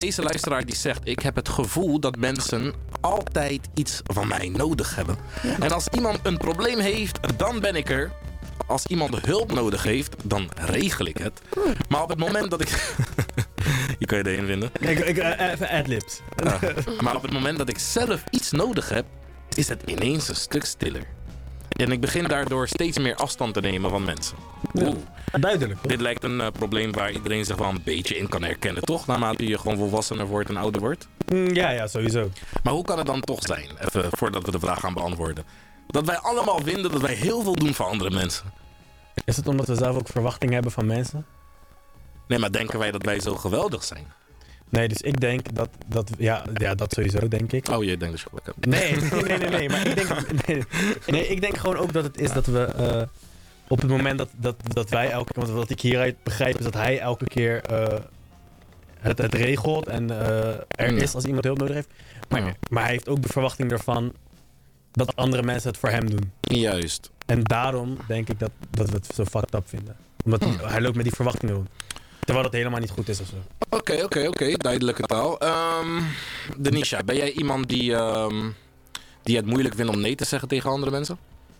deze luisteraar die zegt... ik heb het gevoel dat mensen altijd iets van mij nodig hebben. Ja. En als iemand een probleem heeft, dan ben ik er. Als iemand hulp nodig heeft, dan regel ik het. Maar op het moment dat ik... Hier kan je erin vinden. Even adlibs. Maar op het moment dat ik zelf iets nodig heb... is het ineens een stuk stiller. En ik begin daardoor steeds meer afstand te nemen van mensen. Ja, duidelijk. Toch? Dit lijkt een probleem waar iedereen zich wel een beetje in kan herkennen, toch? Naarmate je gewoon volwassener wordt en ouder wordt. Ja, sowieso. Maar hoe kan het dan toch zijn, even voordat we de vraag gaan beantwoorden... dat wij allemaal vinden dat wij heel veel doen voor andere mensen? Is het omdat we zelf ook verwachtingen hebben van mensen? Nee, maar denken wij dat wij zo geweldig zijn? Nee, dus ik denk dat dat sowieso, denk ik. Oh, jij denkt dat je geluk hebt. Nee, maar ik denk gewoon ook dat het is dat we op het moment dat wij elke keer, want wat ik hieruit begrijp is dat hij elke keer het regelt en er is als iemand hulp nodig heeft. Maar hij heeft ook de verwachting ervan dat andere mensen het voor hem doen. Juist. En daarom denk ik dat we het zo fucked up vinden. Omdat hij loopt met die verwachtingen rond. Terwijl dat helemaal niet goed is of zo. Oké. Duidelijke taal. Denisha, ben jij iemand die het moeilijk vindt om nee te zeggen tegen andere mensen?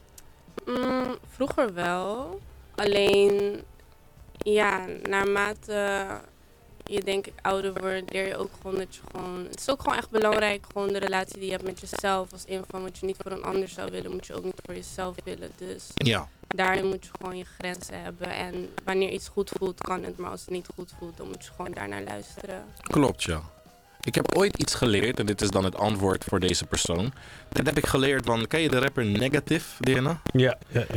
Vroeger wel. Alleen, ja, naarmate je denk ik ouder wordt, leer je ook gewoon dat je gewoon... Het is ook gewoon echt belangrijk, gewoon de relatie die je hebt met jezelf. Als een van wat je niet voor een ander zou willen, moet je ook niet voor jezelf willen. Dus ja. Daarin moet je gewoon je grenzen hebben. En wanneer iets goed voelt, kan het. Maar als het niet goed voelt, dan moet je gewoon daarnaar luisteren. Klopt, ja. Ik heb ooit iets geleerd, en dit is dan het antwoord voor deze persoon. Dit heb ik geleerd van, ken je de rapper Negative, Diana? Ja.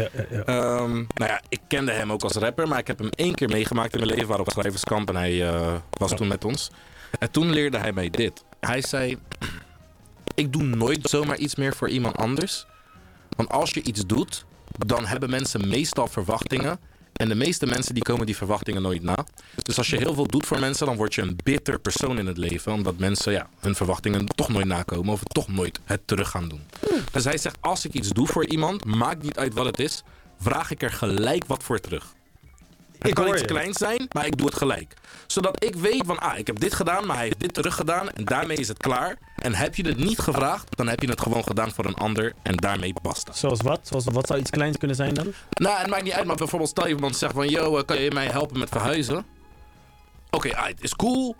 Nou ja, ik kende hem ook als rapper, maar ik heb hem 1 keer meegemaakt in mijn leven, waar op schrijverskamp en hij was toen met ons. En toen leerde hij mij dit. Hij zei, ik doe nooit zomaar iets meer voor iemand anders. Want als je iets doet, dan hebben mensen meestal verwachtingen. En de meeste mensen die komen die verwachtingen nooit na. Dus als je heel veel doet voor mensen, dan word je een bitter persoon in het leven. Omdat mensen hun verwachtingen toch nooit nakomen of toch nooit het terug gaan doen. Dus hij zegt, als ik iets doe voor iemand, maakt niet uit wat het is, vraag ik er gelijk wat voor terug. Het kan iets kleins zijn, maar ik doe het gelijk. Zodat ik weet van, ik heb dit gedaan, maar hij heeft dit teruggedaan en daarmee is het klaar. En heb je het niet gevraagd, dan heb je het gewoon gedaan voor een ander en daarmee basta. Zoals wat? Wat zou iets kleins kunnen zijn dan? Nou, het maakt niet uit, maar bijvoorbeeld stel je iemand zegt van, yo, kan je mij helpen met verhuizen? Oké, is cool.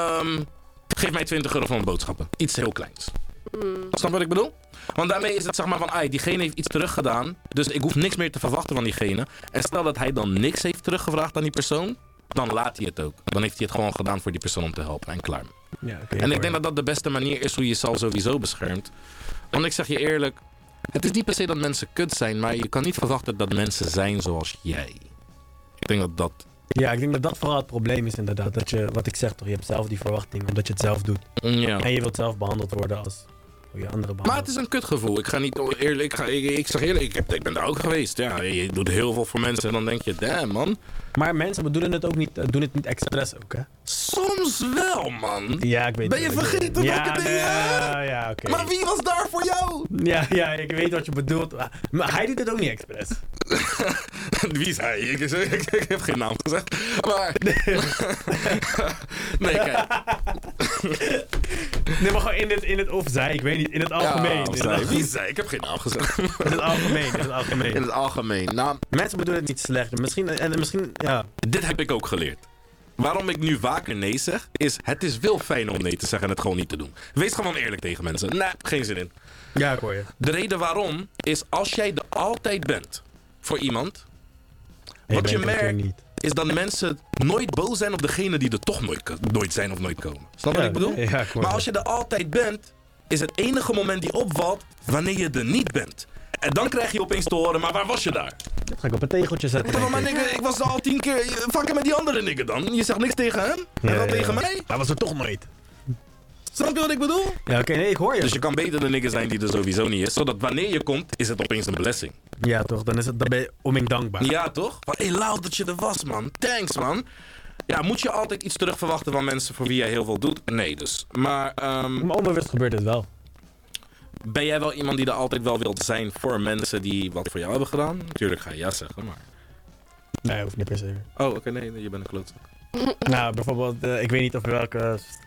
Geef mij €20 voor mijn boodschappen. Iets heel kleins. Snap wat ik bedoel? Want daarmee is het zeg maar van, diegene heeft iets teruggedaan. Dus ik hoef niks meer te verwachten van diegene. En stel dat hij dan niks heeft teruggevraagd aan die persoon, dan laat hij het ook. Dan heeft hij het gewoon gedaan voor die persoon om te helpen en klaar. Ja, en ik denk dat dat de beste manier is hoe je jezelf sowieso beschermt. Want ik zeg je eerlijk, het is niet per se dat mensen kut zijn, maar je kan niet verwachten dat mensen zijn zoals jij. Ik denk dat dat... Ja, ik denk dat dat vooral het probleem is inderdaad. Dat je, wat ik zeg toch, je hebt zelf die verwachting omdat je het zelf doet. Ja. En je wilt zelf behandeld worden als hoe je anderen behandelt. Maar het is een kutgevoel. Ik ga niet eerlijk, ik zeg eerlijk, ik ben daar ook geweest. Ja, je doet heel veel voor mensen en dan denk je, damn man. Maar mensen doen het ook niet, doen het niet expres ook, hè? Soms wel, man. Ja, ik weet ben je vergeten welke dingen? Ja, oké. Maar wie was daar voor jou? Ja, ik weet wat je bedoelt. Maar hij doet het ook niet expres. Wie is hij? Ik heb geen naam gezegd. Maar... nee, kijk. Nee, maar gewoon in het of zij. Ik weet niet, in het algemeen. Ja, wie is zij? Ik heb geen naam gezegd. In het algemeen. In het algemeen. Nou, mensen bedoelen het niet slecht. Misschien, ja. Dit heb ik ook geleerd. Waarom ik nu vaker nee zeg, is het is wel fijn om nee te zeggen en het gewoon niet te doen. Wees gewoon eerlijk tegen mensen. Nee, geen zin in. Ja, ik hoor je. De reden waarom is als jij er altijd bent voor iemand, wat je merkt is dat mensen nooit boos zijn op degene die er toch nooit zijn of nooit komen. Snap wat ik bedoel? Ja, maar als je er altijd bent, is het enige moment die opvalt wanneer je er niet bent. En dan krijg je opeens te horen, maar waar was je daar? Dat ga ik op een tegeltje zetten. Maar nigga, ik was er al 10 keer. Fuck met die andere nigga dan. Je zegt niks tegen hem? En wat tegen mij? Hij was er toch nooit. Snap je wat ik bedoel? Ja, oké, nee, ik hoor je. Dus je kan beter de nigger zijn die er sowieso niet is. Zodat wanneer je komt, is het opeens een blessing. Ja, toch? Dan ben je onmiddellijk dankbaar. Ja, toch? Van, hey, lauw dat je er was, man. Thanks, man. Ja, moet je altijd iets terug verwachten van mensen voor wie jij heel veel doet? Nee, dus. Maar onbewust gebeurt het wel. Ben jij wel iemand die er altijd wel wilt zijn voor mensen die wat voor jou hebben gedaan? Natuurlijk ga je ja zeggen, maar... Nee, hoeft niet per se. Oh, oké, nee, je bent een klootzak. Nou, bijvoorbeeld, ik weet niet of welke